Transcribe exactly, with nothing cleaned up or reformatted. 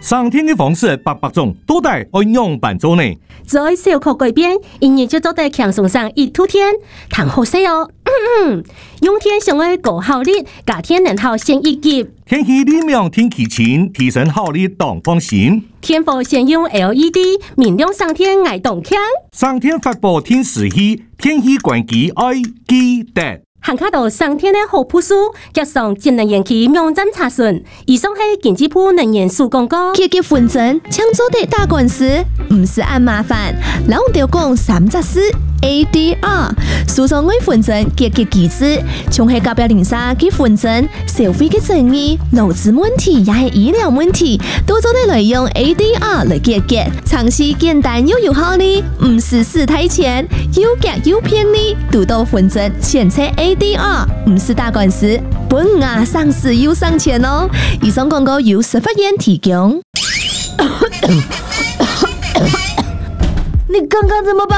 上天的方式百百种，都得按样办做呢。 在小可改变，因日就做得强送上一突天，谈好些哦。用天上爱高效率，假天能好先一级。 天气里面天气晴，提升效率当放心。 天府先用 L E D 明亮上天爱动强。 上天发布天时气，天气关机爱记得。 行卡到上天的好朴素，加上节能延期명점查询。以上係經濟部能源署廣告。 結結婚證，搶做的大官司，唔是按麻煩。老調講三隻事 A D R， 訴訟為婚證結結機制，從係隔壁鄰舍結婚證，社會嘅爭議、勞資問題也係醫療問題，都做得來用 A D R 來結結，嘗試簡單又有效率，唔是死太錢，又結又便利，獨到婚證選擇 A D R， 唔是大官司，本牙上市又上錢哦。以上廣告由十法院提供。 你剛剛怎麼辦？